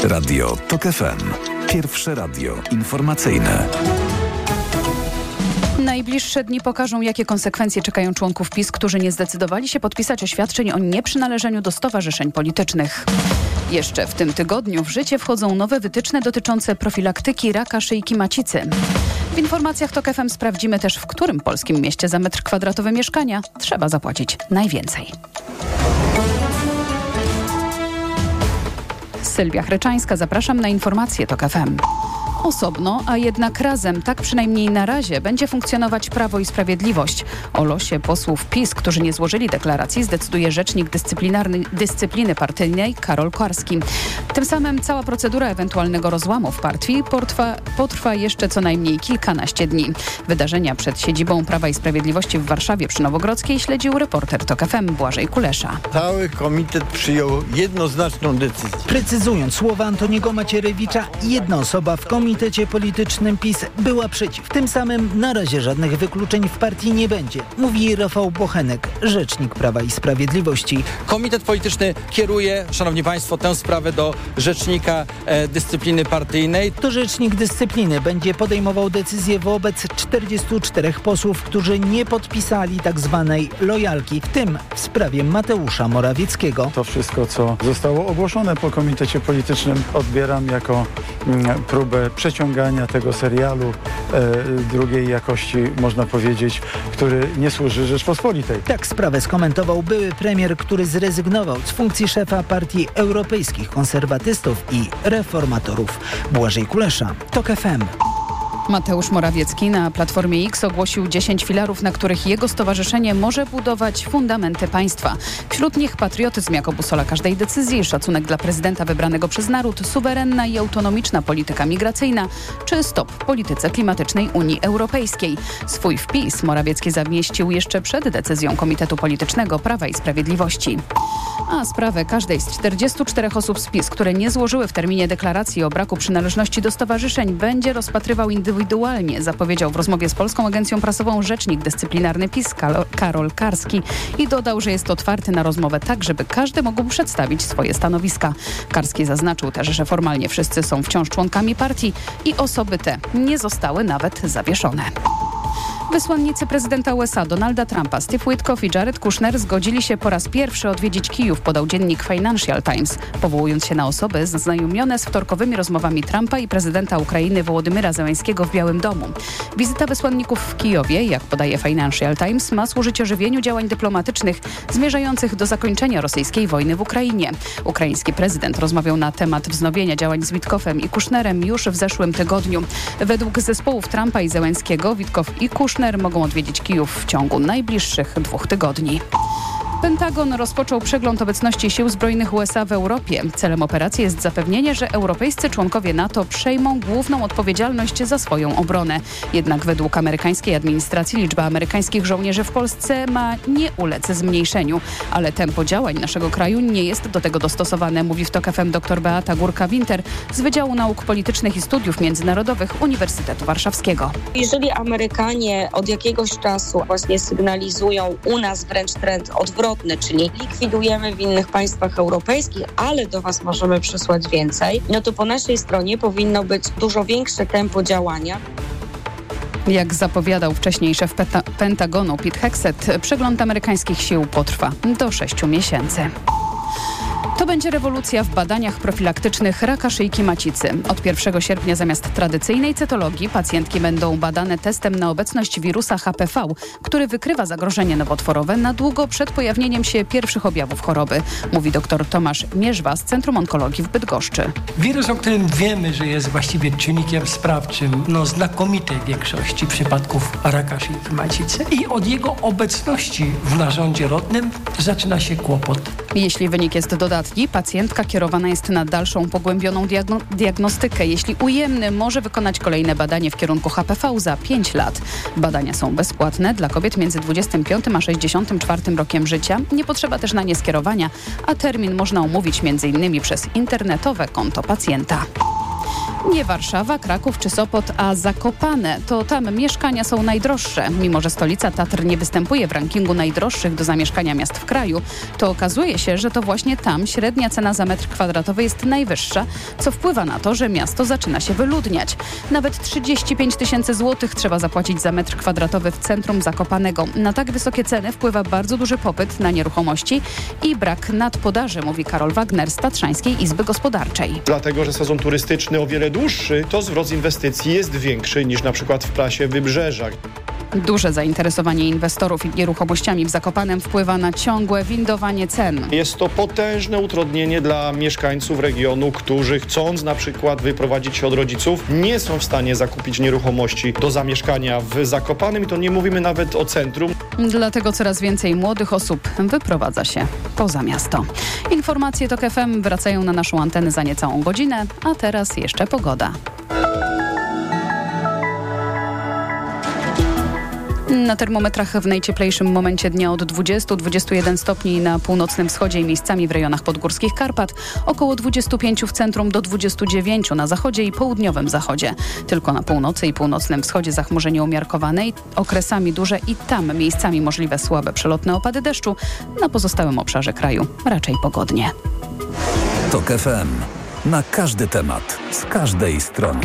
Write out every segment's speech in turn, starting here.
Radio TOK FM. Pierwsze radio informacyjne. Najbliższe dni pokażą, jakie konsekwencje czekają członków PiS, którzy nie zdecydowali się podpisać oświadczeń o nieprzynależeniu do stowarzyszeń politycznych. Jeszcze w tym tygodniu w życie wchodzą nowe wytyczne dotyczące profilaktyki raka szyjki macicy. W informacjach TOK FM sprawdzimy też, w którym polskim mieście za metr kwadratowy mieszkania trzeba zapłacić najwięcej. Sylwia Chryczańska, zapraszam na informacje TOK FM. Osobno, a jednak razem, tak przynajmniej na razie, będzie funkcjonować Prawo i Sprawiedliwość. O losie posłów PiS, którzy nie złożyli deklaracji, zdecyduje rzecznik dyscypliny partyjnej Karol Karski. Tym samym cała procedura ewentualnego rozłamu w partii potrwa jeszcze co najmniej kilkanaście dni. Wydarzenia przed siedzibą Prawa i Sprawiedliwości w Warszawie przy Nowogrodzkiej śledził reporter TOK FM Błażej Kulesza. Cały komitet przyjął jednoznaczną decyzję. Precyzując słowa Antoniego Macierewicza, jedna osoba w komitecie politycznym PiS była przeciw. Tym samym na razie żadnych wykluczeń w partii nie będzie, mówi Rafał Bochenek, rzecznik Prawa i Sprawiedliwości. Komitet polityczny kieruje, szanowni państwo, tę sprawę do rzecznika dyscypliny partyjnej. To rzecznik dyscypliny będzie podejmował decyzję wobec 44 posłów, którzy nie podpisali tzw. lojalki, w tym w sprawie Mateusza Morawieckiego. To wszystko, co zostało ogłoszone po komitecie politycznym, odbieram jako próbę przeciągania tego serialu drugiej jakości, można powiedzieć, który nie służy Rzeczpospolitej. Tak sprawę skomentował były premier, który zrezygnował z funkcji szefa Partii Europejskich Konserwatystów i Reformatorów. Błażej Kulesza, TOK FM. Mateusz Morawiecki na Platformie X ogłosił 10 filarów, na których jego stowarzyszenie może budować fundamenty państwa. Wśród nich patriotyzm jako busola każdej decyzji, szacunek dla prezydenta wybranego przez naród, suwerenna i autonomiczna polityka migracyjna czy stop polityce klimatycznej Unii Europejskiej. Swój wpis Morawiecki zamieścił jeszcze przed decyzją Komitetu Politycznego Prawa i Sprawiedliwości. A sprawę każdej z 44 osób z PiS, które nie złożyły w terminie deklaracji o braku przynależności do stowarzyszeń, będzie rozpatrywał indywidualnie, zapowiedział w rozmowie z Polską Agencją Prasową rzecznik dyscyplinarny PiS Karol Karski i dodał, że jest otwarty na rozmowę tak, żeby każdy mógł przedstawić swoje stanowiska. Karski zaznaczył też, że formalnie wszyscy są wciąż członkami partii i osoby te nie zostały nawet zawieszone. Wysłannicy prezydenta USA Donalda Trumpa, Steve Witkoff i Jared Kushner zgodzili się po raz pierwszy odwiedzić Kijów, podał dziennik Financial Times, powołując się na osoby zaznajomione z wtorkowymi rozmowami Trumpa i prezydenta Ukrainy Wołodymyra Zełenskiego w Białym Domu. Wizyta wysłanników w Kijowie, jak podaje Financial Times, ma służyć ożywieniu działań dyplomatycznych zmierzających do zakończenia rosyjskiej wojny w Ukrainie. Ukraiński prezydent rozmawiał na temat wznowienia działań z Witkoffem i Kushnerem już w zeszłym tygodniu. Według zespołów Trumpa i Zełenskiego Witkoff i Kushner mogą odwiedzić Kijów w ciągu najbliższych 2 tygodni. Pentagon rozpoczął przegląd obecności sił zbrojnych USA w Europie. Celem operacji jest zapewnienie, że europejscy członkowie NATO przejmą główną odpowiedzialność za swoją obronę. Jednak według amerykańskiej administracji liczba amerykańskich żołnierzy w Polsce ma nie ulec zmniejszeniu, ale tempo działań naszego kraju nie jest do tego dostosowane, mówi w TOK FM dr Beata Górka-Winter z Wydziału Nauk Politycznych i Studiów Międzynarodowych Uniwersytetu Warszawskiego. Jeżeli Amerykanie od jakiegoś czasu właśnie sygnalizują u nas wręcz trend odwrotny, czyli likwidujemy w innych państwach europejskich, ale do was możemy przysłać więcej, no to po naszej stronie powinno być dużo większe tempo działania. Jak zapowiadał wcześniej szef Pentagonu Pete Hegseth, przegląd amerykańskich sił potrwa do 6 miesięcy. To będzie rewolucja w badaniach profilaktycznych raka szyjki macicy. Od 1 sierpnia zamiast tradycyjnej cytologii pacjentki będą badane testem na obecność wirusa HPV, który wykrywa zagrożenie nowotworowe na długo przed pojawieniem się pierwszych objawów choroby, mówi dr Tomasz Mierzwa z Centrum Onkologii w Bydgoszczy. Wirus, o którym wiemy, że jest właściwie czynnikiem sprawczym znakomitej większości przypadków raka szyjki macicy i od jego obecności w narządzie rodnym zaczyna się kłopot. Jeśli wynik jest dodatni, pacjentka kierowana jest na dalszą pogłębioną diagnostykę. Jeśli ujemny, może wykonać kolejne badanie w kierunku HPV za 5 lat. Badania są bezpłatne dla kobiet między 25 a 64 rokiem życia. Nie potrzeba też na nie skierowania, a termin można umówić m.in. przez internetowe konto pacjenta. Nie Warszawa, Kraków czy Sopot, a Zakopane. To tam mieszkania są najdroższe. Mimo że stolica Tatr nie występuje w rankingu najdroższych do zamieszkania miast w kraju, to okazuje się, że to właśnie tam średnia cena za metr kwadratowy jest najwyższa, co wpływa na to, że miasto zaczyna się wyludniać. Nawet 35 000 złotych trzeba zapłacić za metr kwadratowy w centrum Zakopanego. Na tak wysokie ceny wpływa bardzo duży popyt na nieruchomości i brak nadpodaży, mówi Karol Wagner z Tatrzańskiej Izby Gospodarczej. Dlatego, że sezon turystyczny o wiele dłuższy, to zwrot z inwestycji jest większy niż na przykład w prasie Wybrzeża. Duże zainteresowanie inwestorów nieruchomościami w Zakopanem wpływa na ciągłe windowanie cen. Jest to potężne utrudnienie dla mieszkańców regionu, którzy chcąc na przykład wyprowadzić się od rodziców, nie są w stanie zakupić nieruchomości do zamieszkania w Zakopanem i to nie mówimy nawet o centrum. Dlatego coraz więcej młodych osób wyprowadza się poza miasto. Informacje TOK FM wracają na naszą antenę za niecałą godzinę, a teraz jeszcze pogoda. Na termometrach w najcieplejszym momencie dnia od 20-21 stopni na północnym wschodzie i miejscami w rejonach podgórskich Karpat, około 25 w centrum do 29 na zachodzie i południowym zachodzie. Tylko na północy i północnym wschodzie zachmurzenie umiarkowane i okresami duże i tam miejscami możliwe słabe przelotne opady deszczu. Na pozostałym obszarze kraju raczej pogodnie. TOK FM. Na każdy temat, z każdej strony.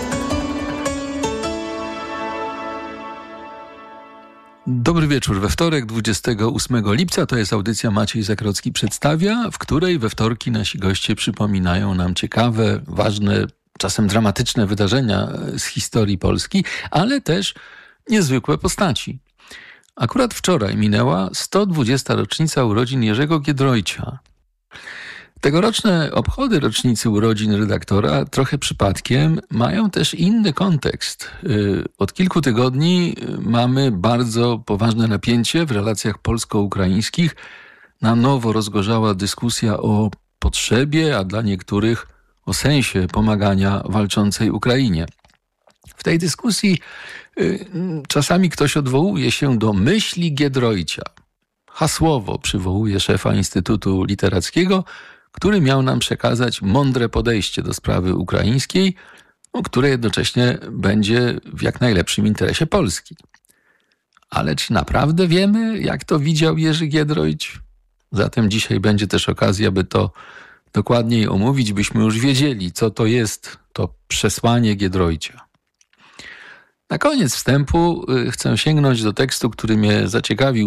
Dobry wieczór. We wtorek, 28 lipca, to jest audycja Maciej Zakrocki przedstawia, w której we wtorki nasi goście przypominają nam ciekawe, ważne, czasem dramatyczne wydarzenia z historii Polski, ale też niezwykłe postaci. Akurat wczoraj minęła 120. rocznica urodzin Jerzego Giedroycia. Tegoroczne obchody rocznicy urodzin redaktora, trochę przypadkiem, mają też inny kontekst. Od kilku tygodni mamy bardzo poważne napięcie w relacjach polsko-ukraińskich. Na nowo rozgorzała dyskusja o potrzebie, a dla niektórych o sensie pomagania walczącej Ukrainie. W tej dyskusji czasami ktoś odwołuje się do myśli Giedroycia. Hasłowo przywołuje szefa Instytutu Literackiego, który miał nam przekazać mądre podejście do sprawy ukraińskiej, które jednocześnie będzie w jak najlepszym interesie Polski. Ale czy naprawdę wiemy, jak to widział Jerzy Giedroyć? Zatem dzisiaj będzie też okazja, by to dokładniej omówić, byśmy już wiedzieli, co to jest to przesłanie Giedroycia. Na koniec wstępu chcę sięgnąć do tekstu, który mnie zaciekawił